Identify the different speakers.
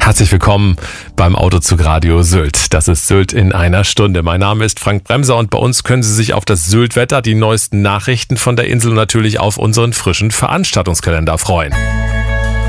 Speaker 1: Herzlich willkommen beim Autozug Radio Sylt. Das ist Sylt in einer Stunde. Mein Name ist Frank Bremser und bei uns können Sie sich auf das Sylt-Wetter, die neuesten Nachrichten von der Insel und natürlich auf unseren frischen Veranstaltungskalender freuen.